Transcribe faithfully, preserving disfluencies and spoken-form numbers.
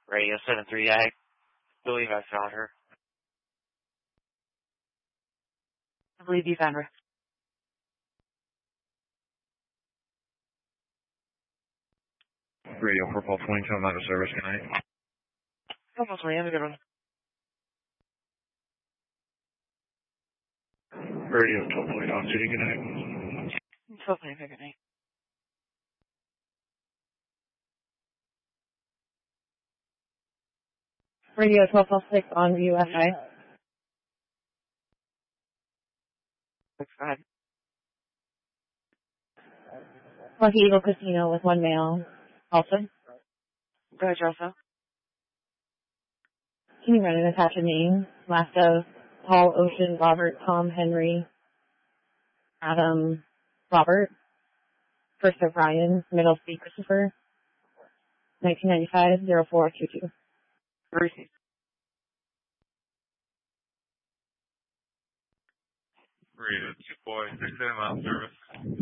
Radio seven three, I believe I found her. I believe you found her. Radio Purple twenty-two, I'm out of service, good night. Purple twenty, have a good one. Radio twelve twenty, Dog City, good night. twelve twenty, good night. Radio twelve twelve six on U S I. That's go ahead. Lucky Eagle Casino with one male. Also. Go ahead, also. Can you run and attach a name? Last of Paul, Ocean, Robert, Tom, Henry, Adam, Robert. First of Ryan, middle of C, Christopher. nineteen ninety-five, oh four two two. Receive. Radio two boy, six, I'm out of service.